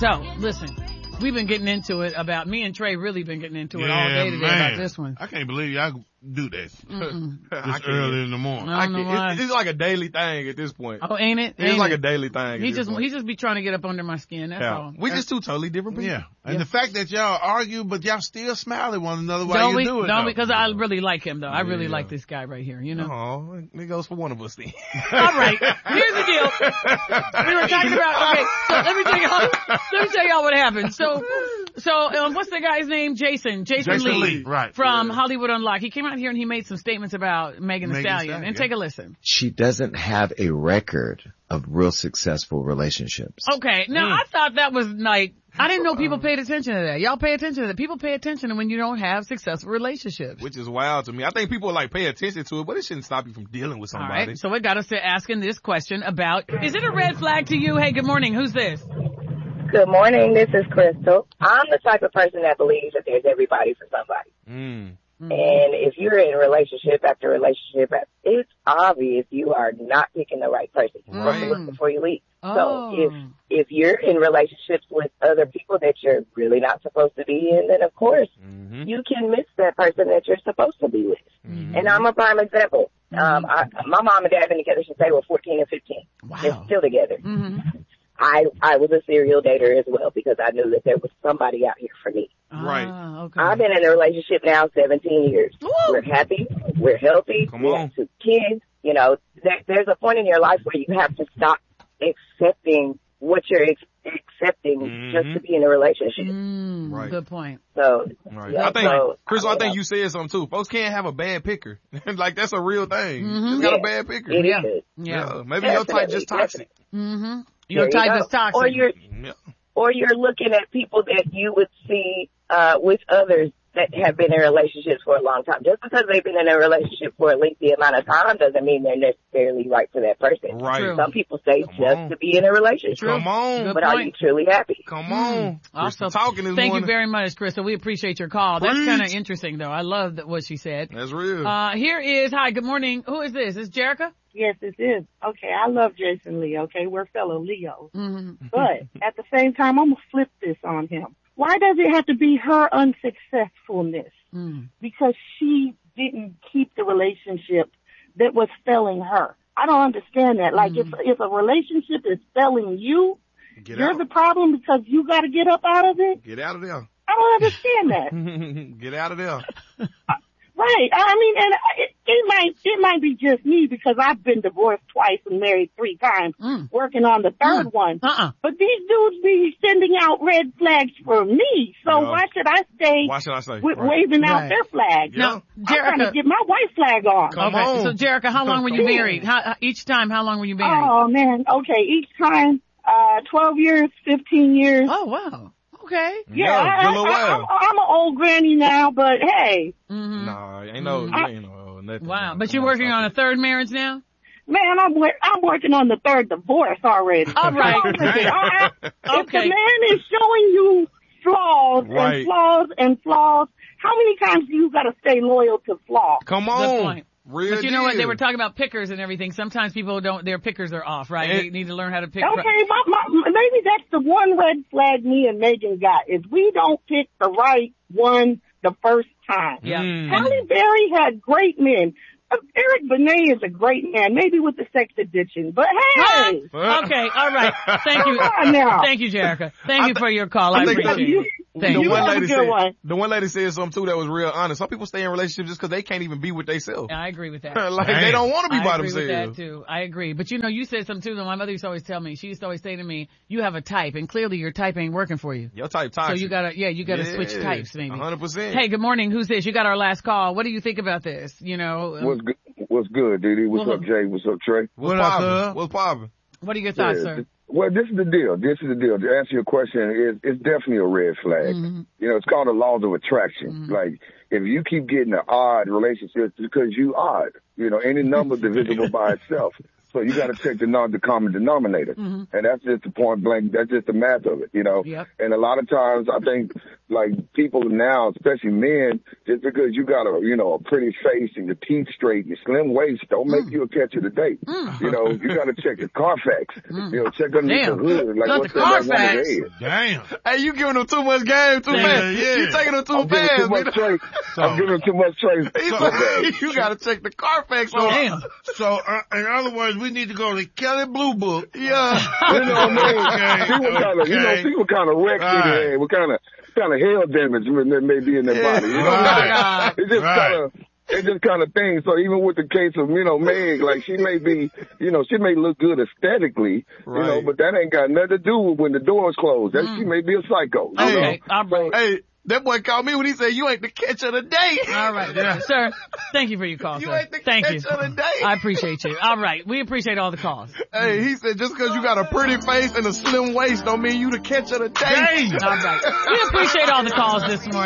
So, listen, we've been getting into it about, me and Trey really been getting into it all day today about this one. I can't believe y'all do this. This early in the morning. I don't know why. It's like a daily thing at this point. Oh, ain't it? It's like a daily thing. He just be trying to get up under my skin. That's all. We just two totally different people. Yeah. And the fact that y'all argue, but y'all still smile at one another while you do it. Don't, because I really like him, though. I really like this guy right here, you know? Oh, it goes for one of us then. All right. Here's the deal. We were talking about, okay, so let me tell y'all what happened. So what's the guy's name? Jason Lee. Right. From Hollywood Unlocked. He came out here and he made some statements about Megan Thee Stallion. And take a listen. She doesn't have a record of real successful relationships. Okay. Now, I thought that was like, I didn't know people paid attention to that. Y'all pay attention to that. People pay attention when you don't have successful relationships. Which is wild to me. I think people like pay attention to it, but it shouldn't stop you from dealing with somebody. All right. So it got us to asking this question about, is it a red flag to you? Hey, good morning. Who's this? Good morning. This is Crystal. I'm the type of person that believes that there's everybody for somebody. And if you're in relationship after relationship, it's obvious you are not picking the right person. You have to look before you leave. So if you're in relationships with other people that you're really not supposed to be in, then of course you can miss that person that you're supposed to be with. And I'm a prime example. My mom and dad have been together since they were 14 and 15. Wow. They're still together. I was a serial dater as well because I knew that there was somebody out here for me. Right. Okay. I've been in a relationship now 17 years. Woo! We're happy. We're healthy. We have 2 kids. You know, there's a point in your life where you have to stop accepting what you're accepting just to be in a relationship. Right. Good point. So, I think, Crystal, I think you said something too. Folks can't have a bad picker. Like, that's a real thing. Just got a bad picker. It is. Yeah. Maybe your type just toxic. Your type is toxic. Or you're looking at people that you would see with others that have been in relationships for a long time. Just because they've been in a relationship for a lengthy amount of time doesn't mean they're necessarily right for that person. Right. True. Some people stay just to be in a relationship. Come on. Good But are you truly happy? Come on. Also, talking this thank morning. you very much, Crystal. We appreciate your call. That's kind of interesting, though. I love what she said. That's real. Here is, hi, good morning. Who is this? Is Jerica? Yes, it is. Okay, I love Jason Lee, okay? We're fellow Leos. But at the same time, I'm going to flip this on him. Why does it have to be her unsuccessfulness? Because she didn't keep the relationship that was failing her. I don't understand that. Like, if a relationship is failing you, you're the problem because you got to get up out of it? Get out of there. I don't understand that. Get out of there. Right. I mean, and it might be just me because I've been divorced twice and married 3 times, working on the third one. But these dudes be sending out red flags for me. So why should I stay with waving out their flag? Now, I'm trying to get my white flag on. Come on. So, Jerica, how long were you married? How long were you married? Oh, man. Okay. Each time, 12 years, 15 years. Oh, wow. Okay. Yeah, I'm an old granny now, but hey. Nah, ain't no nothing. Wow. But you're working on a third marriage now? Man, I'm working on the 3rd divorce already. All right. If the man is showing you flaws and flaws, how many times do you got to stay loyal to flaws? Come on. Good point. Real but you know what? They were talking about pickers and everything. Sometimes people their pickers are off, right? They need to learn how to pick. Okay, maybe that's the one red flag me and Megan got is we don't pick the right one the first time. Yeah. Halle Berry had great men. Eric Benet is a great man, maybe with the sex addiction, but hey! Okay, all right. Thank you. Thank you, Jerica. Thank you for your call. I appreciate it. The one lady said something too that was real honest. Some people stay in relationships just because they can't even be with themselves. I agree with that. Like they don't want to be by themselves. I agree with that too. I agree. But you said something too that my mother used to always tell me. She used to always say to me, you have a type and clearly your type ain't working for you. Your type toxic. So you gotta switch types maybe. 100%. Hey, good morning. Who's this? You got our last call. What do you think about this? What's good, Didi? What's up, Jay? What's up, Trey? What's poppin'? What's poppin'? What are your thoughts, sir? Well, this is the deal. To answer your question, it's definitely a red flag. You know, it's called the laws of attraction. Like, if you keep getting an odd relationship, it's because you odd. You know, any number divisible by itself. So you got to check the common denominator. And that's just the point blank. That's just the math of it, you know. Yep. And a lot of times I think like people now, especially men, just because you got a pretty face and your teeth straight, your slim waist, don't make you a catch of the day. You know, you got to check the Carfax. You know, check underneath the hood. Like what's that on his head? Damn. Hey, you giving them too much game too fast. Yeah. You taking them too fast. I'm giving too much trace. You got to check the Carfax on. Damn. So, in other words, we need to go to the Kelly Blue Book. Yeah. You know what I mean? People kind of wrecked in there. What kind of hair damage that may be in their body. You know what I mean? It's just kind of thing. So even with the case of, Meg, like she may be, she may look good aesthetically, but that ain't got nothing to do with when the door's closed. She may be a psycho. Okay. Hey, that boy called me when he said, you ain't the catch of the day. All right. Sir, thank you for your call, You sir. ain't the catch of the day. I appreciate you. All right. We appreciate all the calls. Hey, he said, just because you got a pretty face and a slim waist don't mean you the catch of the day. All right. We appreciate all the calls this morning.